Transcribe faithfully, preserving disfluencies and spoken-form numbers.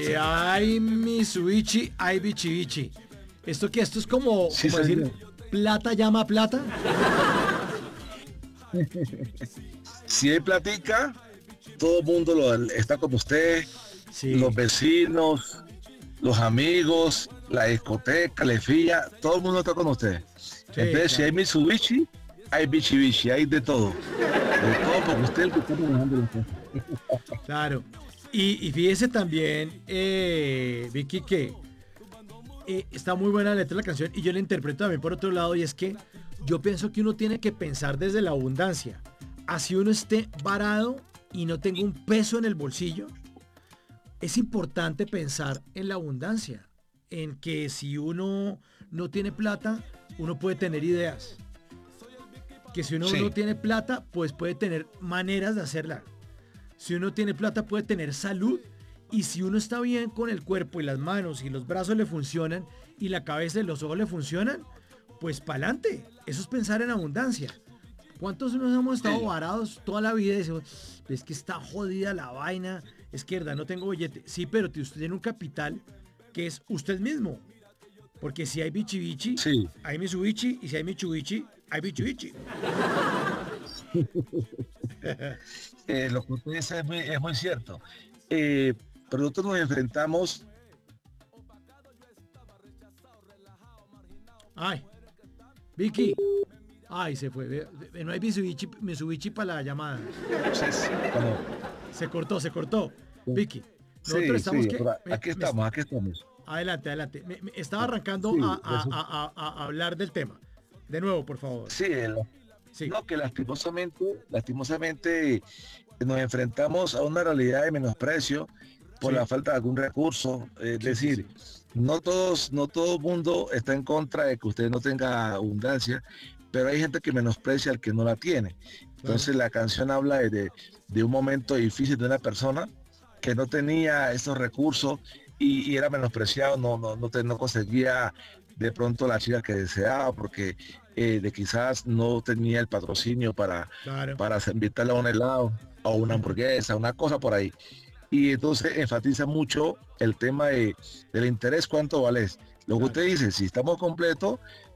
Si hay Mitsubishi, hay Bichi Bichi. ¿Esto qué? ¿Esto es como, Sí, como decir señor. plata llama plata? Si hay platica, todo el mundo lo, está con usted, los Sí, vecinos, los amigos, la discoteca, la filla, todo el mundo está con usted. sí, Entonces, si hay claro, Mitsubishi, hay Bichi Bichi, hay de todo. De todo, porque usted es el que está manejando la cosa. claro. Y, y fíjese también, eh, Vicky, que eh, está muy buena la letra de la canción y yo la interpreto también por otro lado y es que yo pienso que uno tiene que pensar desde la abundancia. Así uno esté varado y no tenga un peso en el bolsillo, es importante pensar en la abundancia, en que si uno no tiene plata, uno puede tener ideas. Que si uno no Sí, tiene plata, pues puede tener maneras de hacerla. Si uno tiene plata, puede tener salud. Y si uno está bien con el cuerpo y las manos y los brazos le funcionan y la cabeza y los ojos le funcionan, pues pa'lante. Eso es pensar en abundancia. ¿Cuántos nos hemos estado sí, varados toda la vida y decimos, es que está jodida la vaina, es que verdad no tengo billete? Sí, pero usted tiene un capital que es usted mismo. Porque si hay Bichi Bichi, sí. hay Mitsubishi, y si hay Mitsubishi, hay Bichi Bichi. Eh, lo que usted dice es muy, es muy cierto. Eh, pero nosotros nos enfrentamos, Ay, Vicky. Ay, se fue. Ve- ve- No hay Mitsubishi, Mitsubishi para la llamada. entonces, cuando, Se cortó, se cortó. Vicky, nosotros sí, estamos sí, que... pero me- aquí me- estamos, aquí estamos. adelante, adelante. Me- me estaba Ah, arrancando a, sí, a- resu- a- a- a hablar del tema. De nuevo, por favor. sí, el- Sí, no, que lastimosamente, lastimosamente nos enfrentamos a una realidad de menosprecio por la sí, falta de algún recurso. Es sí, sí, decir, sí. no todos, no todo el mundo está en contra de que usted no tenga abundancia, pero hay gente que menosprecia al que no la tiene. Claro. Entonces la canción habla de, de- de un momento difícil de una persona que no tenía esos recursos y, y era menospreciado, no, no, no, te- no conseguía de pronto la chica que deseaba porque eh, de quizás no tenía el patrocinio para, Claro. para invitarle a un helado o una Ujú. hamburguesa, una cosa por ahí. Y entonces enfatiza mucho el tema de, del interés, cuánto vales. Lo que Claro. usted dice, si estamos completos,